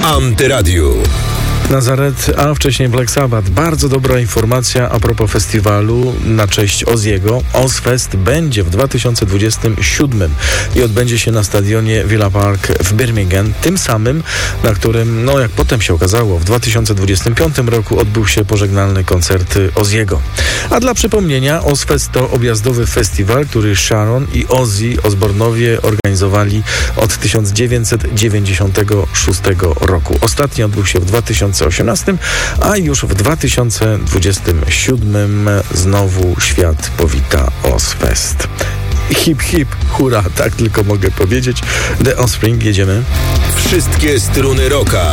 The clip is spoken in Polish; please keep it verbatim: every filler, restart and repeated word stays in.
Antyradiu. Nazaret, a wcześniej Black Sabbath. Bardzo dobra informacja a propos festiwalu na cześć Ozziego. Ozzfest będzie w dwa tysiące dwudziestym siódmym i odbędzie się na stadionie Villa Park w Birmingham, tym samym, na którym, no jak potem się okazało, w dwa tysiące dwudziestym piątym roku odbył się pożegnalny koncert Ozziego. A dla przypomnienia, Ozzfest to objazdowy festiwal, który Sharon i Ozzy Osbourne'owie organizowali od tysiąc dziewięćset dziewięćdziesiątego szóstego roku. Ostatni odbył się w dwa tysiące osiemnastym, a już w dwa tysiące dwudziestym siódmym znowu świat powita Ozzfest. Hip, hip, hura, tak tylko mogę powiedzieć. The Offspring, jedziemy. Wszystkie struny rocka.